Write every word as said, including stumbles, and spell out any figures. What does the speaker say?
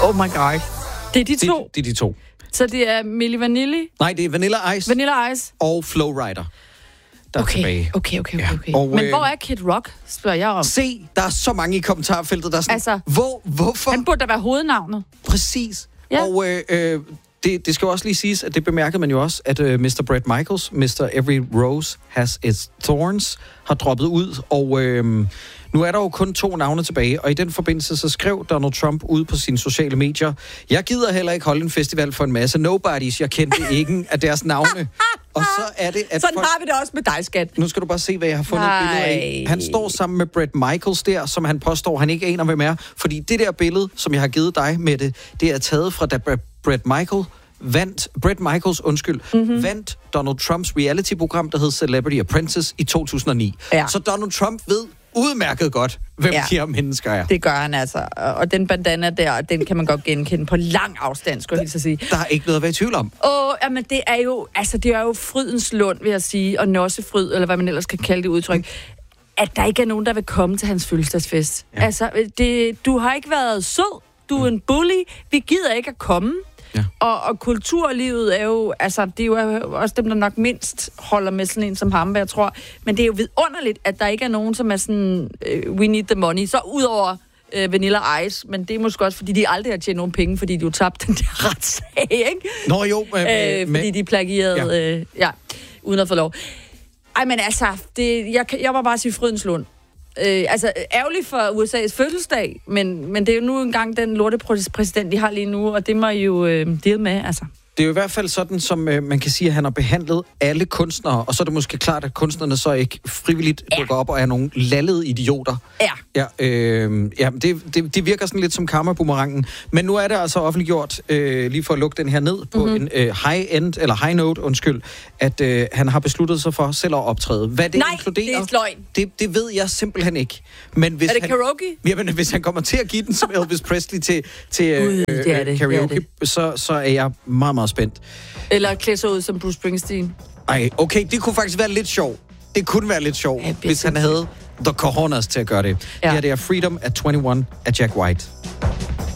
Oh my god. Det er de to? Det, det er de to. Så det er Milli Vanilli? Nej, det er Vanilla Ice. Vanilla Ice. Og Flowrider. Der er okay. tilbage. Okay, okay, okay, okay. Ja. Og, Men øh, hvor er Kid Rock, spørger jeg om. Se, der er så mange i kommentarfeltet, der er sådan, altså, hvor, hvorfor? Han burde da være hovednavnet. Præcis. Ja. Og øh, øh, det, det skal jo også lige siges, at det bemærkede man jo også, at øh, mister Bret Michaels, mister Every Rose Has Its Thorns, har droppet ud, og øh, nu er der jo kun to navne tilbage, og i den forbindelse så skrev Donald Trump ud på sine sociale medier, jeg gider heller ikke holde en festival for en masse nobodies, jeg kendte ikke af deres navne. Og så er det, at sådan folk... har vi det også med dig, skat. Nu skal du bare se, hvad jeg har fundet et billede af. Han står sammen med Bret Michaels der, som han påstår, han ikke aner, hvem er. Fordi det der billede, som jeg har givet dig med det, det er taget fra da Bret Michael vandt, Bret Michaels, undskyld, mm-hmm. vandt Donald Trumps reality-program, der hed Celebrity Apprentice i to tusind og ni. Ja. Så Donald Trump ved udmærket godt, hvem ja. de her mennesker er. Det gør han altså. Og den bandana der, den kan man godt genkende på lang afstand, skulle jeg hilse at sige. Der er ikke noget at være i tvivl om. Åh, jamen det er jo, altså det er jo frydens lund, vil jeg sige, og nossefryd, eller hvad man ellers kan kalde det udtryk, mm. at der ikke er nogen, der vil komme til hans fødselsdagsfest. Ja. Altså, det, du har ikke været sød, du er mm. en bully, vi gider ikke at komme. Ja. Og, og kulturlivet er jo, altså, det er jo også dem, der nok mindst holder med sådan en som ham, hvad jeg tror. Men det er jo vidunderligt, at der ikke er nogen, som er sådan, uh, we need the money. Så udover uh, Vanilla Ice, men det er måske også, fordi de aldrig har tjent nogen penge, fordi de jo tabte den der retssag, ikke? Nå jo. Øh, øh, fordi de plagierede, ja. Øh, ja, uden at få lov. Ej, men altså, det, jeg, jeg var bare sige frydens lund. Øh, altså, ærgerligt for U S A's fødselsdag, men, men det er jo nu engang den lortepræsident, de har lige nu, og det må I jo øh, dele med, altså. Det er jo i hvert fald sådan, som øh, man kan sige, at han har behandlet alle kunstnere, og så er det måske klart, at kunstnerne så ikke frivilligt ja. dukker op og er nogle lallede idioter. Ja. Ja, øh, ja det, det, det virker sådan lidt som karma-boomerangen. Men nu er det altså offentliggjort, øh, lige for at lukke den her ned, på mm-hmm. en øh, high-end, eller high-note, undskyld, at øh, han har besluttet sig for selv at optræde. Hvad det Nej, inkluderer, det er sløjn. Det, det ved jeg simpelthen ikke. Men hvis er det han, karaoke? Jamen, hvis han kommer til at give den som Elvis Presley til, til øh, Ud, det er det, karaoke, det er det. Så, så er jeg meget, meget spændt. Eller klæde sig ud som Bruce Springsteen. Ej, okay, det kunne faktisk være lidt sjovt. Det kunne være lidt sjovt, ja, hvis han havde the cojones til at gøre det. Ja. Det her det er Freedom at enogtyve af Jack White.